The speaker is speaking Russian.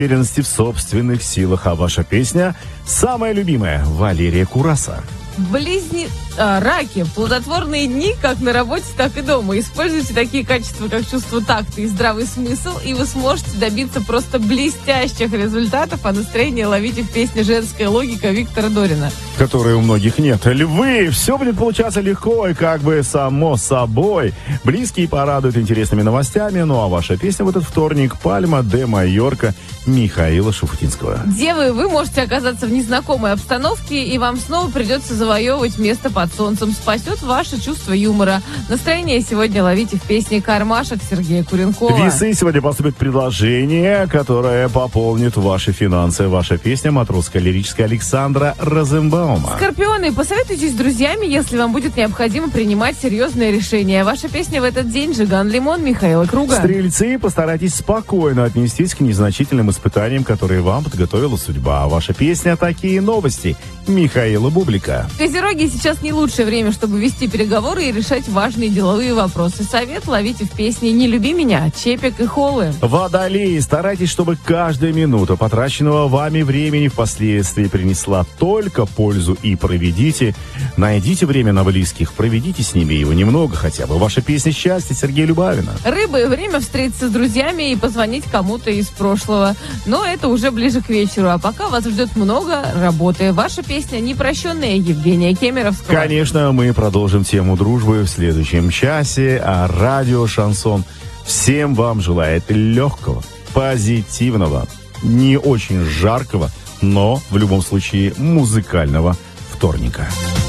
Уверенности в собственных силах, а ваша песня самая любимая Валерия Кураса. Раки. Плодотворные дни как на работе, так и дома. Используйте такие качества, как чувство такта и здравый смысл, и вы сможете добиться просто блестящих результатов, а настроение ловите в песне «Женская логика» Виктора Дорина. Которой у многих нет. Львы, все будет получаться легко и как бы само собой. Близкие порадуют интересными новостями, ну а ваша песня в этот вторник «Пальма де Майорка» Михаила Шуфутинского. Девы, вы можете оказаться в незнакомой обстановке, и вам снова придется завоевывать место под солнцем. Спасет ваше чувство юмора. Настроение сегодня ловите в песне «Кармашек» Сергея Куренкова. Весы, сегодня поступит предложение, которое пополнит ваши финансы. Ваша песня «Матросская лирическая» Александра Розенбаума. Скорпионы, посоветуйтесь с друзьями, если вам будет необходимо принимать серьезные решения. Ваша песня в этот день «Жиган Лимон» Михаила Круга. Стрельцы, постарайтесь спокойно отнестись к незначительным испытаниям, которые вам подготовила судьба. Ваша песня «Такие новости» Михаила Бублика. Козероги, сейчас не лучшее время, чтобы вести переговоры и решать важные деловые вопросы. Совет ловите в песне «Не люби меня» Чепик и Холлы. Водолеи, старайтесь, чтобы каждая минута потраченного вами времени впоследствии принесла только пользу, и найдите время на близких, проведите с ними его немного хотя бы. Ваша песня «Счастье» Сергея Любавина. Рыбы, время встретиться с друзьями и позвонить кому-то из прошлого. Но это уже ближе к вечеру, а пока вас ждет много работы. Ваша песня «Непрощенная» Евгения Кемеровского. Конечно, мы продолжим тему дружбы в следующем часе, а радио «Шансон» всем вам желает легкого, позитивного, не очень жаркого, но в любом случае музыкального вторника.